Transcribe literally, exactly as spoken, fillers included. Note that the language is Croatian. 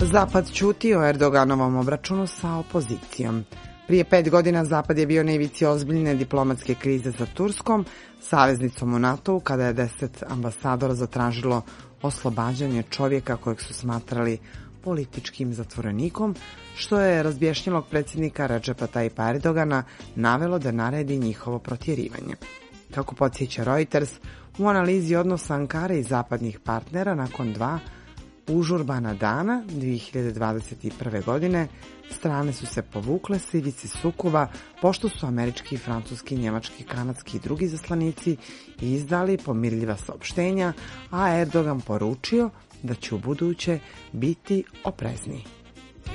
Zapad ćuti o Erdoganovom obračunu sa opozicijom. Prije pet godina Zapad je bio na ivici ozbiljne diplomatske krize sa Turskom, saveznicom u NATO-u, kada je deset ambasadora zatražilo oslobađanje čovjeka kojeg su smatrali političkim zatvorenikom, što je razbješnjelog predsjednika Redžepa Tajipa Erdogana navelo da naredi njihovo protjerivanje. Kako podsjeća Reuters, u analizi odnosa Ankare i zapadnih partnera nakon dva užurbana dana dvije hiljade dvadeset prve. godine strane su se povukle s ivice sukoba, pošto su američki, francuski, njemački, kanadski i drugi zaslanici izdali pomirljiva saopštenja, a Erdogan poručio da će u buduće biti oprezniji.